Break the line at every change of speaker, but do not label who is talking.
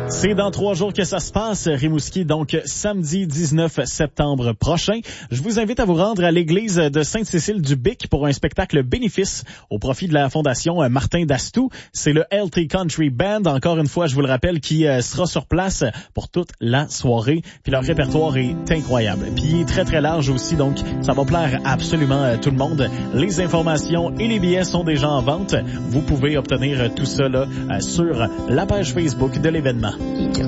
C'est dans 3 jours que ça se passe, Rimouski, donc samedi 19 septembre prochain. Je vous invite à vous rendre à l'église de Sainte-Cécile-du-Bic pour un spectacle bénéfice au profit de la Fondation Martin Dastou. C'est le LT Country Band, encore une fois, je vous le rappelle, qui sera sur place pour toute la soirée. Puis leur répertoire est incroyable. Puis il est très très large aussi, donc ça va plaire à absolument tout le monde. Les informations et les billets sont déjà en vente. Vous pouvez obtenir tout ça là, sur la page Facebook de l'événement.